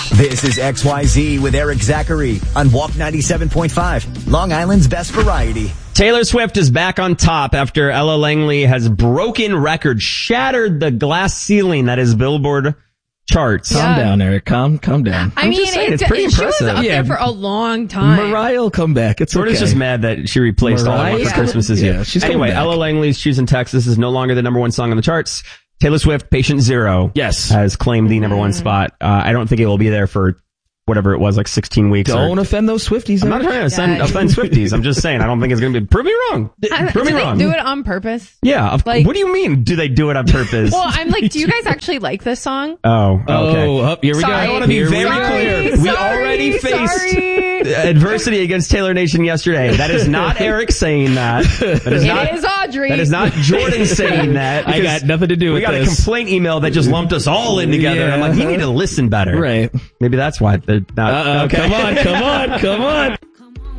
This is XYZ with Eric Zachary on Walk 97.5, Long Island's best variety. Taylor Swift is back on top after Ella Langley has broken records, shattered the glass ceiling that is Billboard charts. Calm down, Eric. Calm down. I mean, it's pretty impressive. She was up there for a long time. Mariah will come back. It's Jordan's okay. just mad that she replaced All I Want for Christmas Is You. Anyway, Ella Langley's Choosing Texas is no longer the number one song on the charts. Taylor Swift, Patient Zero, has claimed the number one spot. I don't think it will be there for whatever it was, like 16 weeks. Don't offend those Swifties. I'm not trying to offend Swifties. I'm just saying, I don't think it's going to be. Prove me wrong. Prove me wrong. Do it on purpose? Yeah. What do you mean? Do they do it on purpose? Well, I'm like, do you guys actually like this song? Oh, okay. Oh, here we go. I want to be very clear. We already faced adversity against Taylor Nation yesterday. That is not Eric saying that. That is Audrey. That is not Jordan saying that. I got nothing to do with this. We got a complaint email that just lumped us all in together. Yeah. I'm like, you need to listen better. Right. Maybe that's why they're not. Okay. Come on.